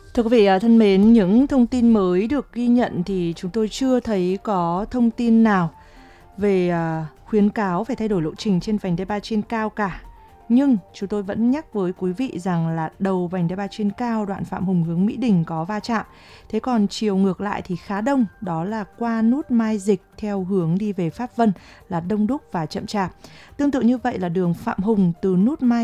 Thưa quý vị thân mến, những thông tin mới được ghi nhận thì chúng tôi chưa thấy có thông tin nào về khuyến cáo phải thay đổi lộ trình trên vành đai 3 trên cao cả. Nhưng chúng tôi vẫn nhắc với quý vị rằng là đầu vành đai 3 trên cao đoạn Phạm Hùng hướng Mỹ Đình có va chạm. Thế còn chiều ngược lại thì khá đông, đó là qua nút Mai Dịch theo hướng đi về Pháp Vân là đông đúc và chậm chạp. Tương tự như vậy là đường Phạm Hùng từ nút Mai